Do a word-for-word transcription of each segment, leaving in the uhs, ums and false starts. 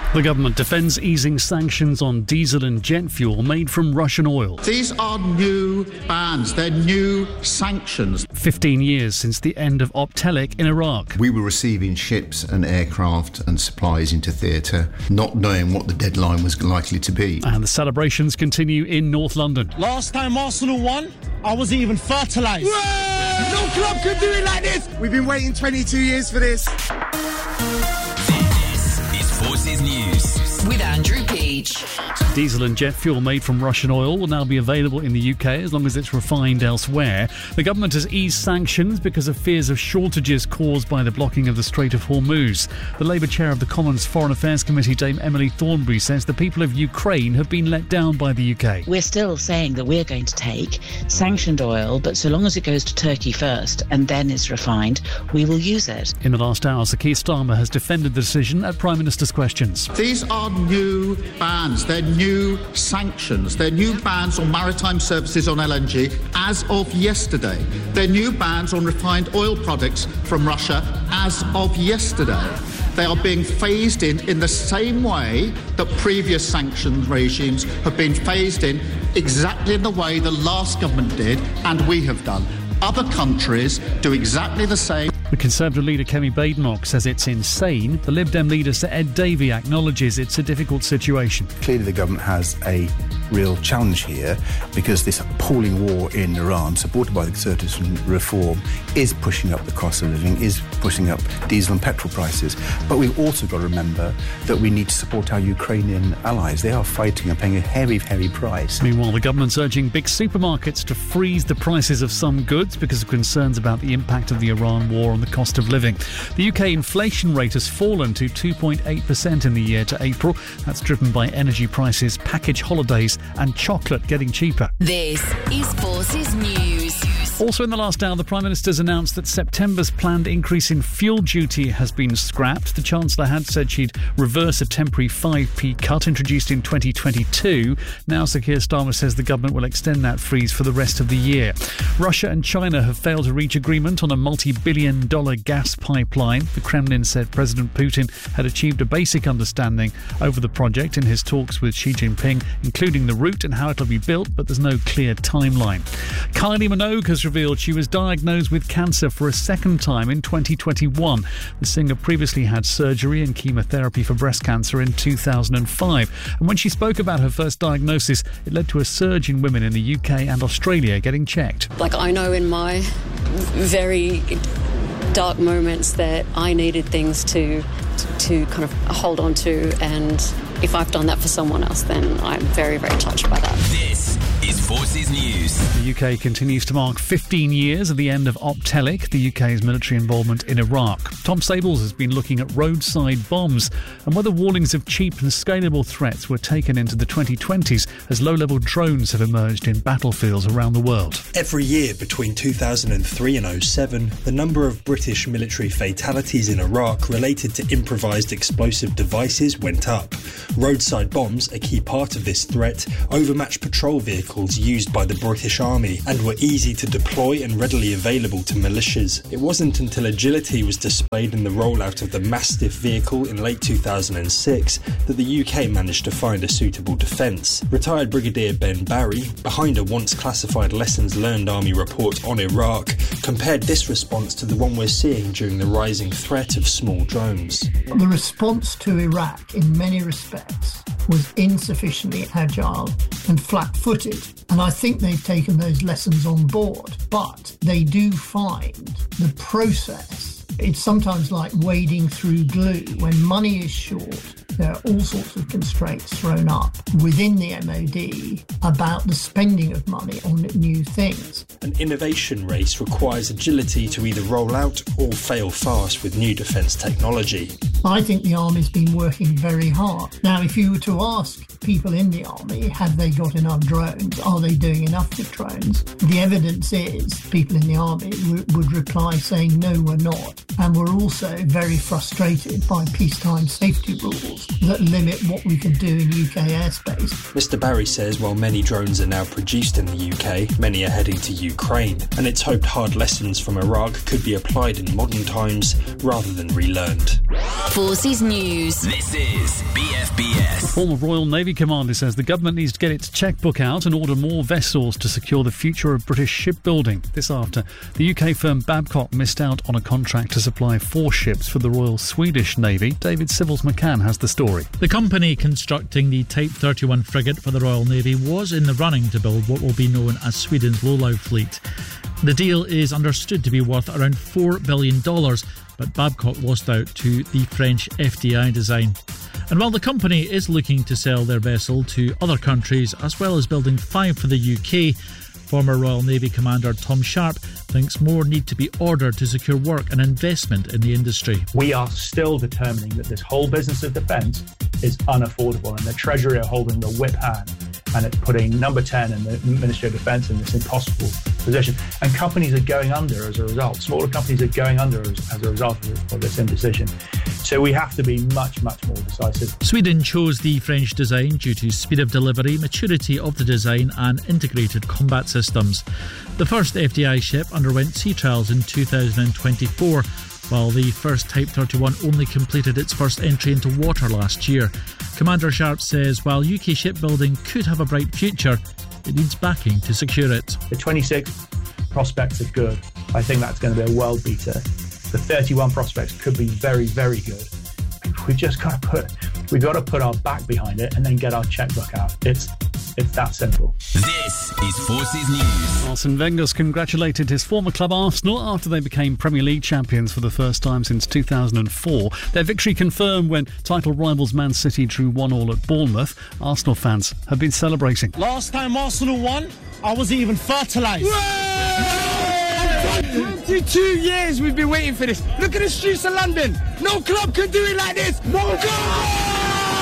The government defends easing sanctions on diesel and jet fuel made from Russian oil. These are new bans. They're new sanctions. fifteen years since the end of Optelic in Iraq. We were receiving ships and aircraft and supplies into theatre, not knowing what the deadline was likely to be. And the celebrations continue in North London. Last time Arsenal won, I wasn't even fertilised. No club could do it like this. We've been waiting twenty-two years for this. Forces News with Andrew Peach. Diesel and jet fuel made from Russian oil will now be available in the U K as long as it's refined elsewhere. The government has eased sanctions because of fears of shortages caused by the blocking of the Strait of Hormuz. The Labour chair of the Commons Foreign Affairs Committee, Dame Emily Thornberry, says the people of Ukraine have been let down by the U K. We're still saying that we're going to take sanctioned oil, but so long as it goes to Turkey first and then is refined, we will use it. In the last hour, Sir Keir Starmer has defended the decision at Prime Minister's questions. These are new bans. They're new sanctions. They're new bans on maritime services on L N G as of yesterday. They're new bans on refined oil products from Russia as of yesterday. They are being phased in in the same way that previous sanctions regimes have been phased in, exactly in the way the last government did and we have done. Other countries do exactly the same. The Conservative leader Kemi Badenoch says it's insane. The Lib Dem leader Sir Ed Davey acknowledges it's a difficult situation. Clearly the government has a real challenge here because this appalling war in Iran, supported by the Conservatives and Reform, is pushing up the cost of living, is pushing up diesel and petrol prices. But we've also got to remember that we need to support our Ukrainian allies. They are fighting and paying a heavy, heavy price. Meanwhile, the government's urging big supermarkets to freeze the prices of some goods because of concerns about the impact of the Iran war on the cost of living. The U K inflation rate has fallen to two point eight percent in the year to April. That's driven by energy prices, package holidays and chocolate getting cheaper. This is Forces News. Also in the last hour, the Prime Minister's announced that September's planned increase in fuel duty has been scrapped. The Chancellor had said she'd reverse a temporary five p cut introduced in twenty twenty-two. Now Sir Keir Starmer says the government will extend that freeze for the rest of the year. Russia and China have failed to reach agreement on a multi-billion dollar gas pipeline. The Kremlin said President Putin had achieved a basic understanding over the project in his talks with Xi Jinping, including the route and how it'll be built, but there's no clear timeline. Kylie Minogue has revealed she was diagnosed with cancer for a second time in twenty twenty-one. The singer previously had surgery and chemotherapy for breast cancer in two thousand five. And when she spoke about her first diagnosis, it led to a surge in women in the U K and Australia getting checked. Like, I know in my very dark moments that I needed things to to kind of hold on to, and if I've done that for someone else, then I'm very, very touched by that. This is Forces News. The U K continues to mark fifteen years of the end of Optelic, the U K's military involvement in Iraq. Tom Sables has been looking at roadside bombs and whether warnings of cheap and scalable threats were taken into the twenty twenties as low-level drones have emerged in battlefields around the world. Every year between two thousand three and oh seven, the number of British military fatalities in Iraq related to improvised explosive devices went up. Roadside bombs, a key part of this threat, overmatched patrol vehicles used by the British Army and were easy to deploy and readily available to militias. It wasn't until agility was displayed in the rollout of the Mastiff vehicle in late two thousand six that the U K managed to find a suitable defence. Retired Brigadier Ben Barry, behind a once classified Lessons Learned Army report on Iraq, compared this response to the one we're seeing during the rising threat of small drones. The response to Iraq, in many respects, was insufficiently agile and flat-footed. And I think they've taken those lessons on board. But they do find the process, it's sometimes like wading through glue. When money is short, there are all sorts of constraints thrown up within the M O D about the spending of money on new things. An innovation race requires agility to either roll out or fail fast with new defence technology. I think the Army's been working very hard. Now, if you were to ask people in the Army, have they got enough drones? Are they doing enough with drones? The evidence is people in the Army w- would reply saying, no, we're not. And we're also very frustrated by peacetime safety rules that limit what we can do in U K airspace. Mister Barry says while many drones are now produced in the U K, many are heading to Ukraine, and it's hoped hard lessons from Iraq could be applied in modern times rather than relearned. Forces News. This is B F B S. Former Royal Navy commander says the government needs to get its chequebook out and order more vessels to secure the future of British shipbuilding. This after the U K firm Babcock missed out on a contract to supply four ships for the Royal Swedish Navy. David Sibbles McCann has the story. The company constructing the Type thirty-one frigate for the Royal Navy was in the running to build what will be known as Sweden's Low-Low fleet. The deal is understood to be worth around four billion dollars, but Babcock lost out to the French F D I design. And while the company is looking to sell their vessel to other countries, as well as building five for the U K, former Royal Navy Commander Tom Sharp thinks more need to be ordered to secure work and investment in the industry. We are still determining that this whole business of defence is unaffordable, and the Treasury are holding the whip hand, and it's putting number ten in the Ministry of Defence in this impossible position. And companies are going under as a result. Smaller companies are going under as, as a result of this indecision. So we have to be much, much more decisive. Sweden chose the French design due to speed of delivery, maturity of the design and integrated combat systems. The first F D I ship underwent sea trials in two thousand twenty-four, while the first Type thirty-one only completed its first entry into water last year. Commander Sharp says while U K shipbuilding could have a bright future, it needs backing to secure it. The twenty-six prospects are good. I think that's going to be a world beater. The thirty-one prospects could be very, very good. We've just got to put, we've got to put our back behind it and then get our checkbook out. It's It's that simple. This is Forces News. Arsene Wenger's congratulated his former club Arsenal after they became Premier League champions for the first time since two thousand four. Their victory confirmed when title rivals Man City drew one all at Bournemouth. Arsenal fans have been celebrating. Last time Arsenal won, I wasn't even fertilised. twenty-two years we've been waiting for this. Look at the streets of London. No club could do it like this. No club!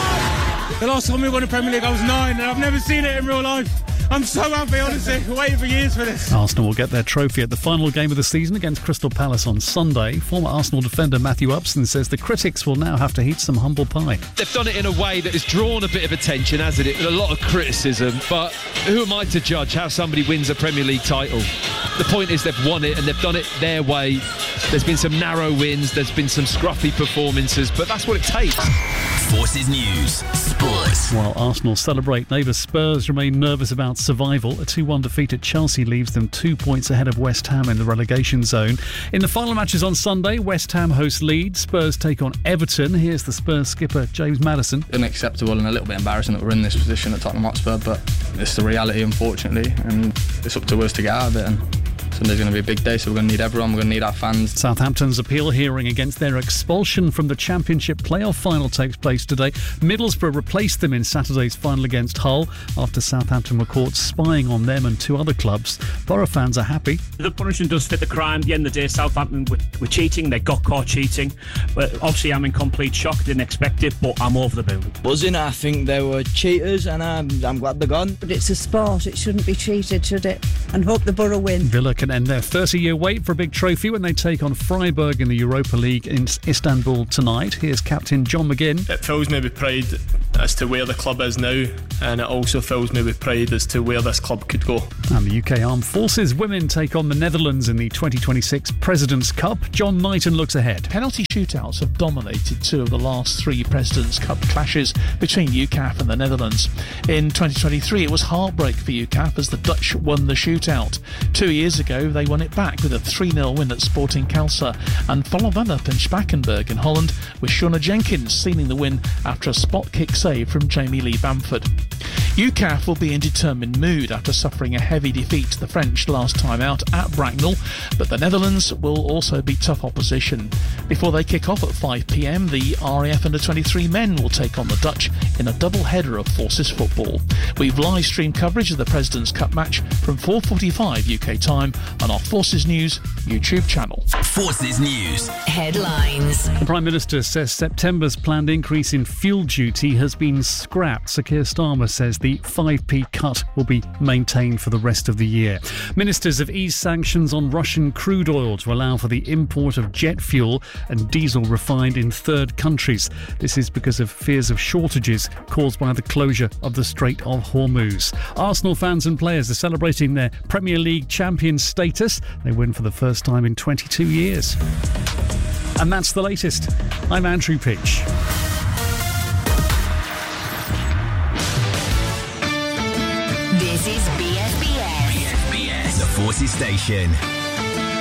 The last time we won the Premier League, I was nine, and I've never seen it in real life. I'm so happy, honestly. Waiting for years for this. Arsenal will get their trophy at the final game of the season against Crystal Palace on Sunday. Former Arsenal defender Matthew Upson says the critics will now have to eat some humble pie. They've done it in a way that has drawn a bit of attention, hasn't it? A lot of criticism. But who am I to judge how somebody wins a Premier League title? The point is they've won it and they've done it their way. There's been some narrow wins, there's been some scruffy performances, but that's what it takes. Forces News Sports. While Arsenal celebrate, neighbours Spurs remain nervous about survival. A two one defeat at Chelsea leaves them two points ahead of West Ham in the relegation zone. In the final matches on Sunday, West Ham host Leeds, Spurs take on Everton. Here's the Spurs skipper James Maddison. Unacceptable and a little bit embarrassing that we're in this position at Tottenham Hotspur, but it's the reality, unfortunately, and it's up to us to get out of it. And Sunday's going to be a big day, so we're going to need everyone, we're going to need our fans. Southampton's appeal hearing against their expulsion from the Championship playoff final takes place today. Middlesbrough replaced them in Saturday's final against Hull after Southampton were caught spying on them and two other clubs. Borough fans are happy. The punishment does fit the crime. At the end of the day, Southampton were, were cheating, they got caught cheating. But obviously I'm in complete shock, didn't expect it, but I'm over the moon. Buzzing, I think they were cheaters and I'm, I'm glad they're gone. But it's a sport, it shouldn't be cheated, should it? And hope the Borough win. Villa can end their thirty-year wait for a big trophy when they take on Freiburg in the Europa League in Istanbul tonight. Here's captain John McGinn. It fills me with pride as to where the club is now, and it also fills me with pride as to where this club could go. And the U K Armed Forces women take on the Netherlands in the twenty twenty-six President's Cup. John Knighton looks ahead. Penalty shootouts have dominated two of the last three President's Cup clashes between U C A F and the Netherlands. In twenty twenty-three it was heartbreak for U C A F as the Dutch won the shootout. Two years ago they won it back with a three nil win at Sporting Kelsa, and followed that up in Spakenburg in Holland with Shauna Jenkins sealing the win after a spot kick save from Jamie Lee Bamford. U C A F will be in determined mood after suffering a heavy defeat to the French last time out at Bracknell, but the Netherlands will also be tough opposition. Before they kick off at five p m, the R A F under twenty-three men will take on the Dutch in a double header of Forces football. We've live stream coverage of the President's Cup match from four forty-five U K time on our Forces News YouTube channel. Forces News Headlines. The Prime Minister says September's planned increase in fuel duty has been scrapped. Sir Keir Starmer says the the five p cut will be maintained for the rest of the year. Ministers have eased sanctions on Russian crude oil to allow for the import of jet fuel and diesel refined in third countries. This is because of fears of shortages caused by the closure of the Strait of Hormuz. Arsenal fans and players are celebrating their Premier League champion status. They win for the first time in twenty-two years. And that's the latest. I'm Andrew Peach. This is B F B S. B F B S, the Forces Station.